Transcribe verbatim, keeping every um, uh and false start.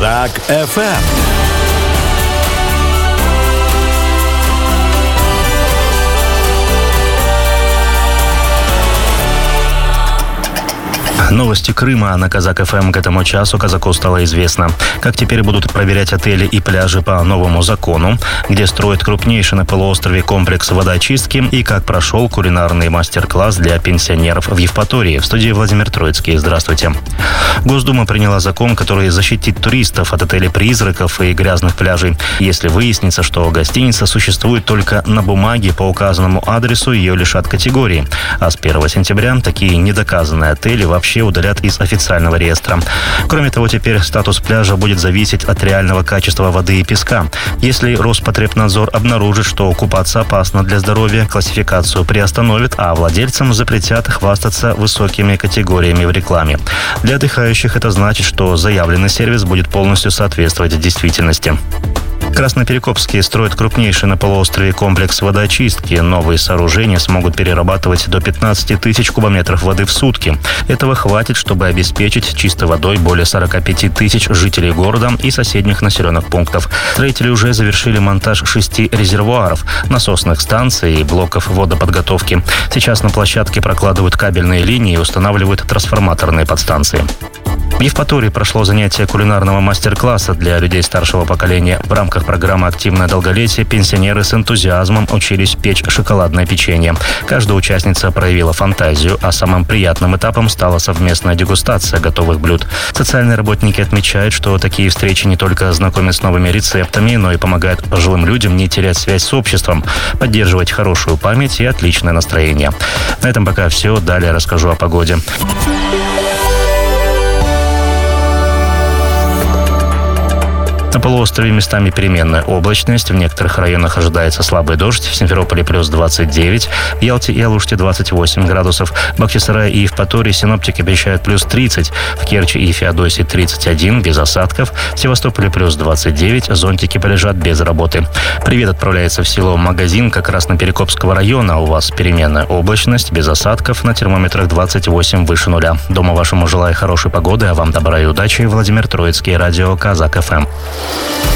Казак эф эм. Новости Крыма на Казак эф эм к этому часу казаку стало известно. Как теперь будут проверять отели и пляжи по новому закону, где строят крупнейший на полуострове комплекс водоочистки и как прошел кулинарный мастер-класс для пенсионеров в Евпатории. В студии Владимир Троицкий. Здравствуйте. Госдума приняла закон, который защитит туристов от отелей-призраков и грязных пляжей. Если выяснится, что гостиница существует только на бумаге по указанному адресу, ее лишат категории. А с первого сентября такие недоказанные отели вообще удалят из официального реестра. Кроме того, теперь статус пляжа будет зависеть от реального качества воды и песка. Если Роспотребнадзор обнаружит, что купаться опасно для здоровья, классификацию приостановит, а владельцам запретят хвастаться высокими категориями в рекламе. Для отдыхающих это значит, что заявленный сервис будет полностью соответствовать действительности. Красноперекопские строят крупнейший на полуострове комплекс водоочистки. Новые сооружения смогут перерабатывать до пятнадцати тысяч кубометров воды в сутки. Этого хватит, чтобы обеспечить чистой водой более сорока пяти тысяч жителей города и соседних населенных пунктов. Строители уже завершили монтаж шести резервуаров, насосных станций и блоков водоподготовки. Сейчас на площадке прокладывают кабельные линии и устанавливают трансформаторные подстанции. В Евпатории прошло занятие кулинарного мастер-класса для людей старшего поколения. В рамках программы «Активное долголетие» пенсионеры с энтузиазмом учились печь шоколадное печенье. Каждая участница проявила фантазию, а самым приятным этапом стала совместная дегустация готовых блюд. Социальные работники отмечают, что такие встречи не только знакомят с новыми рецептами, но и помогают пожилым людям не терять связь с обществом, поддерживать хорошую память и отличное настроение. На этом пока все. Далее расскажу о погоде. На полуострове местами переменная облачность. В некоторых районах ожидается слабый дождь. В Симферополе плюс двадцать девять. В Ялте и Алуште двадцать восемь градусов. В Бахчисарае и Евпатории синоптики обещают плюс тридцать. В Керчи и Феодосии тридцать один, без осадков. В Севастополе плюс двадцать девять. Зонтики полежат без работы. Привет отправляется в село Магазинка Красноперекопского района. У вас переменная облачность, без осадков. На термометрах двадцать восемь выше нуля. Дома вашему желаю хорошей погоды, а вам добра и удачи. Владимир Троицкий, радио Казак эф эм.